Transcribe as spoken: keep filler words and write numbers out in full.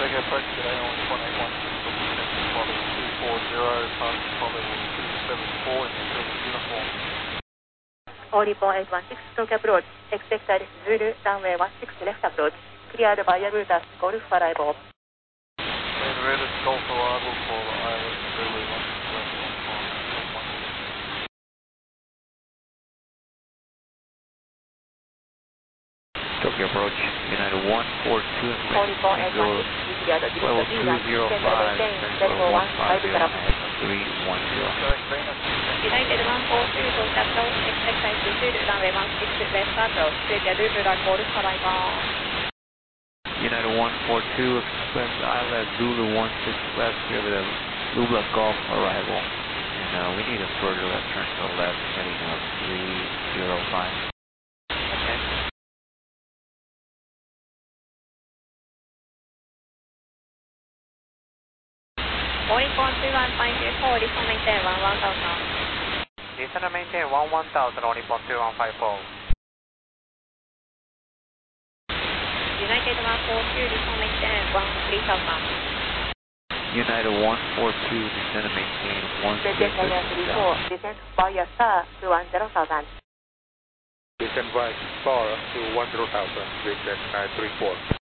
Take approach today on one eight one six, flight level two four zero, past flight level two seven four in the field of uniform. All Nippon eight one six, Tokyo approach, expected Zulu, runway one six left approach, cleared via Rutas, Golf arrival. Cleared Rutas, Golf arrival for I L S Zulu one six left on time, eight one six. Tokyo approach, United one four two, All Nippon eight one six, cleared level two zero five, level one five zero, three one zero. United one four two, Tokyo approach, expected Zulu, runway one six left approach, cleared Rutas, Golf arrival. United one four two, expect I L S Zulu one six left, clear the Lula Golf arrival. And uh, we need a further left turn to the left, heading up three zero five. Okay. All Nippon two one five four, listen maintain one one thousand. Listen and maintain one one thousand, All Nippon two one five four. United one four two, listen maintain one three thousand. United one four two, descend and maintain one three four, descend via star to one zero thousand. Descend via star to one zero thousand, reach at nine three four.